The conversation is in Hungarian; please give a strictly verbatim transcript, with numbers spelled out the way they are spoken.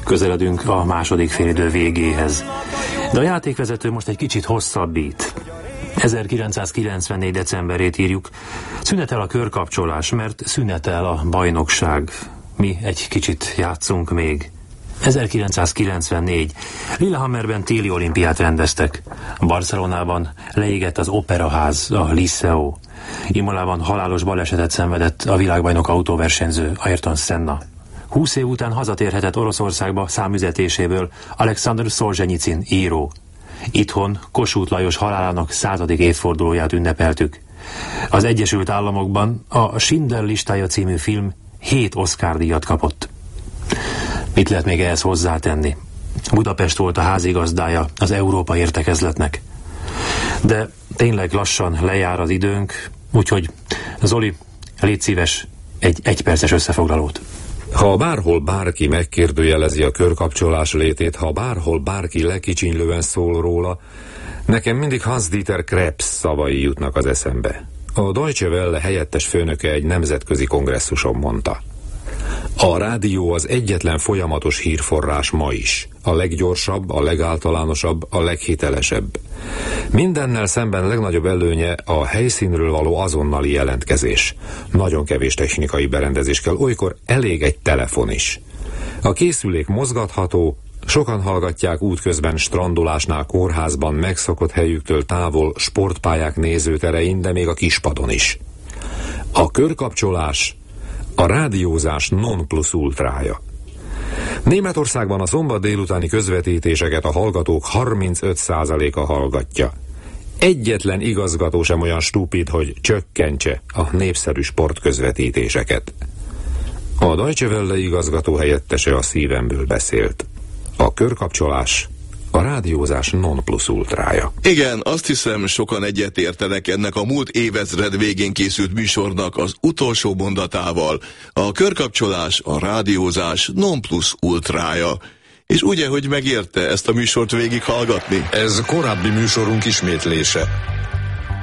Közeledünk a második félidő végéhez. De a játékvezető most egy kicsit hosszabbít. ezerkilencszázkilencvennégy decemberét írjuk. Szünetel a körkapcsolás, mert szünetel a bajnokság. Mi egy kicsit játszunk még. ezerkilencszázkilencvennégy. Lillehammerben téli olimpiát rendeztek. Barcelonában leégett az operaház, a Liceo. Imolában halálos balesetet szenvedett a világbajnok autóversenyző Ayrton Senna. Húsz év után hazatérhetett Oroszországba számüzetéséből Alexander Szolzsenyicin író. Itthon Kossuth Lajos halálának századik évfordulóját ünnepeltük. Az Egyesült Államokban a Schindler listája című film hét Oscar-díjat kapott. Mit lehet még ehhez hozzátenni? Budapest volt a házigazdája az Európa értekezletnek. De tényleg lassan lejár az időnk, úgyhogy Zoli, légy szíves, egy egyperces összefoglalót. Ha bárhol bárki megkérdőjelezi a körkapcsolás létét, ha bárhol bárki lekicsinylően szól róla, nekem mindig Hans-Dieter Krebs szavai jutnak az eszembe. A Deutsche Welle helyettes főnöke egy nemzetközi kongresszuson mondta: a rádió az egyetlen folyamatos hírforrás ma is. A leggyorsabb, a legáltalánosabb, a leghitelesebb. Mindennel szemben legnagyobb előnye a helyszínről való azonnali jelentkezés. Nagyon kevés technikai berendezés kell, olykor elég egy telefon is. A készülék mozgatható, sokan hallgatják útközben, strandolásnál, kórházban, megszokott helyüktől távol, sportpályák nézőterein, de még a kispadon is. A körkapcsolás a rádiózás non plus ultrája. Németországban a szombat délutáni közvetítéseket a hallgatók harmincöt százaléka hallgatja. Egyetlen igazgató sem olyan stupid, hogy csökkentse a népszerű sportközvetítéseket. A Deutsche Welle igazgató helyettese a szívemből beszélt. A körkapcsolás a rádiózás non plus ultrája. Igen, azt hiszem, sokan egyetértenek ennek a múlt évezred végén készült műsornak az utolsó mondatával. A körkapcsolás a rádiózás non plus ultrája. És ugye, hogy megérte ezt a műsort végighallgatni? Ez korábbi műsorunk ismétlése.